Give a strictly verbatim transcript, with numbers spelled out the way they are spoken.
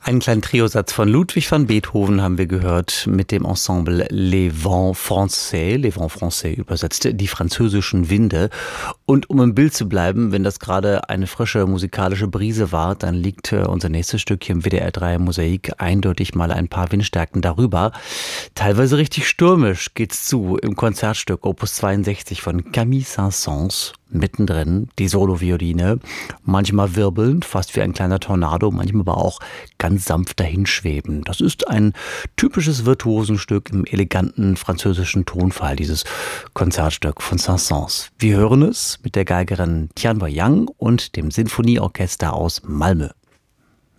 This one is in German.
Einen kleinen Triosatz von Ludwig van Beethoven haben wir gehört mit dem Ensemble Les Vents Français, Les Vents Français übersetzt, die französischen Winde. Und um im Bild zu bleiben, wenn das gerade eine frische musikalische Brise war, dann liegt unser nächstes Stück hier im W D R drei Mosaik eindeutig mal ein paar Windstärken darüber. Teilweise richtig stürmisch geht's zu im Konzertstück Opus zweiundsechzig von Camille Saint-Saëns. Mittendrin die Solovioline, manchmal wirbelnd, fast wie ein kleiner Tornado, manchmal aber auch ganz sanft dahinschweben. Das ist ein typisches Virtuosenstück im eleganten französischen Tonfall, dieses Konzertstück von Saint-Saëns. Wir hören es mit der Geigerin Tian Boyang und dem Sinfonieorchester aus Malmö.